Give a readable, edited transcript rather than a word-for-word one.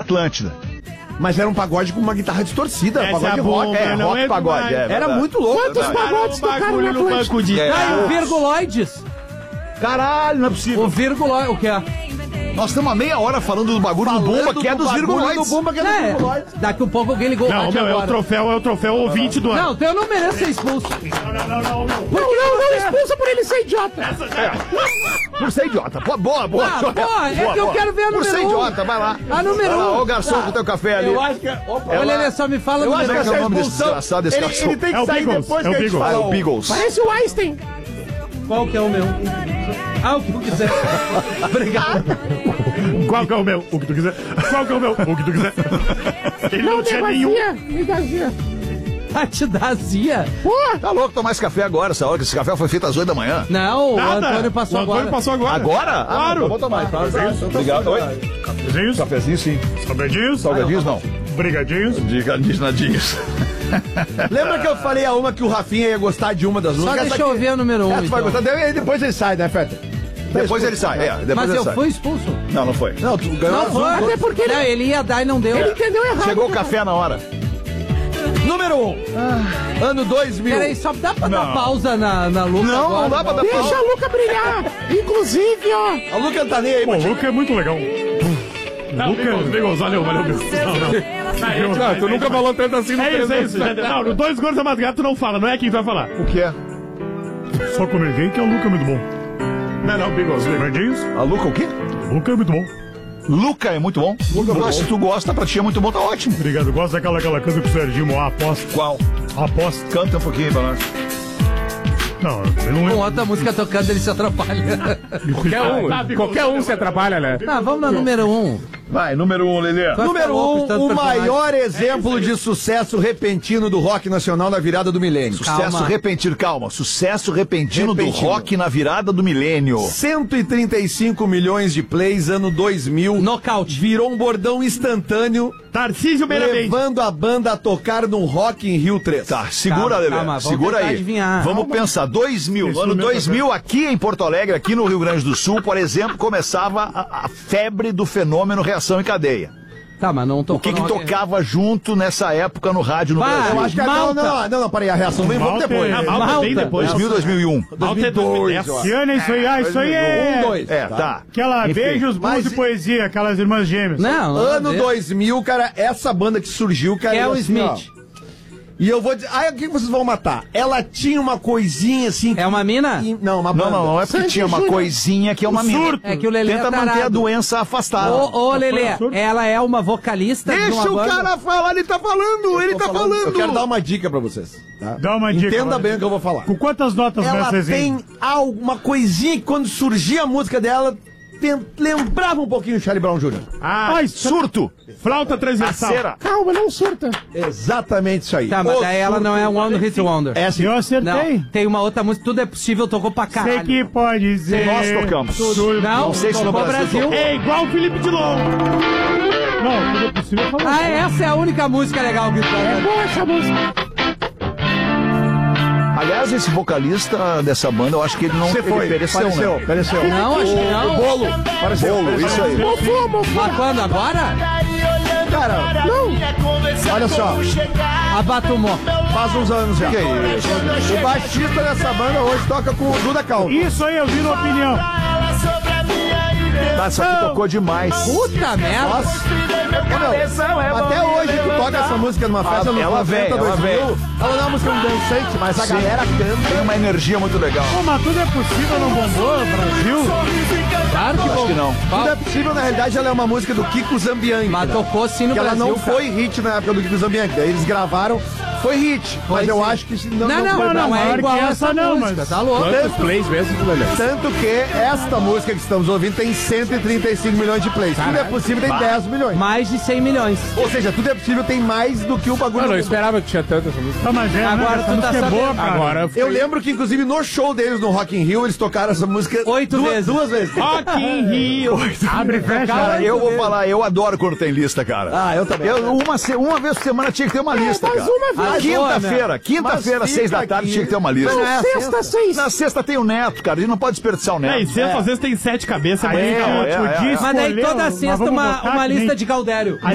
Atlântida. Mas era um pagode com uma guitarra distorcida. Essa pagode é rock. rock pagode. Era muito louco. Quantos pagodes tocaram na no banco de... Ah, e o Virguloides. Caralho, não é possível. O Virguloides, o que é? Nós estamos há meia hora falando do bagulho do Bumba, que é dos virguloides. Daqui um pouco alguém ligou. Não, meu, é o troféu ouvinte do ano. Não, então eu não mereço ser expulso. Não expulsa por ele ser idiota. Por ser idiota. Boa. É que eu quero ver a número 1. Por ser idiota, vai lá. A número 1. Ô, garçom, com o teu café ali. Eu acho que... Olha, Lelê, só me fala Eu acho que Como é que é essa o nome desse expulsão... desgraçado desse cachorro? Ele tem que É o sair Beagles, depois é o que a gente Beagles. fala. É o Beagles. Parece o Einstein. qual que é o meu. O que tu quiser. Obrigado. Qual que é o meu? O que tu quiser. Qual que é o meu? O que tu quiser. Ele não tinha nenhum. Me dá zia. Te dá azia? Tá louco tomar esse café agora, essa hora que esse café foi feito às 8 da manhã. Não, Nada. o Antônio passou agora. Agora? Claro. Então vou tomar. Obrigado. Oi. Cafezinhos? Cafezinho, sim. Salgadinhos? Salgadinhos, não. Brigadinhos? Nadinhos. Lembra que eu falei a uma que o Rafinha ia gostar de uma das Só músicas? deixa eu ver a número 1. Tu vai gostar dele e depois ele sai, né, Feta? Depois ele sai, depois Mas ele eu sai. fui expulso. Não foi. Não, tu ganhou Não as foi. duas. Até porque Não, ele ia dar e não deu. ele entendeu errado. Chegou o café na hora. Número 1. Ano 2000. Peraí, só dá pra dar pausa na Luca Não, agora? não dá pra dar Deixa pausa. a Luca brilhar. Inclusive, ó. A Luca tá nem aí, Pô, mas... o Luca é muito legal. Lucas, valeu, meu. Não, tu nunca falou tanto assim no É isso. Não, no Dois Gordos da Madrugada tu não fala, não é quem tu vai falar. O que é? Só comentei que é o Luca é muito bom. Não, Bigos. Brigadinhos? A Luca o quê? O Luca é muito bom. Luca é muito bom. Se tu gosta, pra ti é muito bom, tá ótimo. Obrigado, gosto daquela coisa com o Serginho Moá, aposta. Qual? Aposta. Canta um pouquinho pra nós. Não, eu não Com lembro. outra música tocando, ele se atrapalha. Qualquer um se atrapalha, né? Vamos na número 1. Vai, número 1, Lelê. Número 1, o maior exemplo de sucesso repentino do rock nacional na virada do milênio. Sucesso repentino, calma. Sucesso repentino do rock na virada do milênio. 135 milhões de plays, ano 2000. Nocaute. Virou um bordão instantâneo, Tarcísio Meramente. levando a banda a tocar num Rock in Rio 3. Tá, segura, Calma, Lelê. calma, vamos Segura tentar aí. adivinhar. Vamos pensar. 2000. No ano 2000, aqui em Porto Alegre, aqui no Rio Grande do Sul, por exemplo, começava a febre do fenômeno Reação em Cadeia. Tá, mas não tocou. O que tocava junto nessa época no rádio no Brasil? Eu acho que não, parei, a reação vem um pouco depois. Malta bem depois. 2000, 2001. 2002, eu acho. Que ano é isso aí? Isso aí é... 2. Tá. Aquela Enfim, Beijos, Blues mas- e Poesia, aquelas irmãs gêmeas. Não, Ano 2000, cara, essa banda que surgiu, cara. É o assim, Smith. ó. E eu vou dizer. Aí o que vocês vão matar? Ela tinha uma coisinha assim. É uma mina? Não, uma banda. Não é porque tinha uma coisinha que é uma mina. Surto. É que o Lelê Tenta é tarado. manter a doença afastada. Ô, Lelê, ela é uma vocalista de uma Deixa o banda? cara falar, ele tá falando, ele tá falando. Eu quero dar uma dica pra vocês. Tá? Dá uma dica. Entenda bem o que eu vou falar. Com quantas notas Ela nessa tem alguma coisinha que quando surgia a música dela, lembrava um pouquinho o Charlie Brown Jr. Surto. Flauta transversal. Cera. Calma, não surta. Exatamente isso aí. Tá, mas daí ela não é um One Hit Wonder. É assim. Eu acertei. Não, tem uma outra música, Tudo é Possível, tocou pra Sei caralho. que pode ser. Nós tocamos. Não, Não sei se no tocou Brasil Brasil. É igual o Felipe Dilon. Não, tudo é possível falar. Essa é a única música legal que toca. Boa essa música. Aliás, esse vocalista dessa banda, eu acho que ele não pereceu, né? Pereceu. Não, acho que não. Bolo. Pareceu. Bolo, isso aí. Mas quando? Agora? Cara, não. Olha só, Abatumou. faz uns anos já. Que é isso? O baixista dessa banda hoje toca com o Duda Calvo. Isso aí, eu vi na opinião. Tá, isso aqui tocou demais. Puta merda. Nossa. Até hoje tu toca essa música numa festa no ela vem, ela vem. Ela não é uma música dançante, mas a galera canta. Tem uma energia muito legal. Pô, mas tudo é possível no bombô, Brasil. Claro que Acho que não. Tudo é possível, na realidade, ela é uma música do Kiko Zambianchi. Mas tocou sim no Que ela Brasil. não foi hit na época do Kiko Zambianchi. Daí eles gravaram, foi hit. Foi Mas eu sim. acho que Não, foi não maior é que igual essa essa não, música, mas- tá louco. plays mesmo, Tanto que esta música que estamos ouvindo tem 135 milhões de plays. Tudo é possível, tem 10 milhões. Mais de 100 milhões. Ou seja, tudo é possível, tem mais do que o bagulho. Eu não esperava que tinha tanto essa música. Tá, mas é, Agora né? tu Essa tá música é boa, sabendo. cara. Agora Eu lembro que, inclusive, no show deles no Rock in Rio, eles tocaram essa música 8 vezes. duas vezes. Rock in Rio. Abre e fecha. Cara, eu vou falar, eu adoro quando tem lista, cara. Ah, eu também. Uma vez por semana tinha que ter uma lista, mas cara. uma vez. Quinta-feira, Mas 6 da fica tarde, aqui. tinha que ter uma lista. Não é Sexta, 6. Na sexta tem o Neto, cara, a gente não pode desperdiçar o Neto. É, e sexta às vezes tem 7 cabeças. é, podia é. escolher, Mas daí toda mas sexta vamos botar uma que nem- lista de Galdério.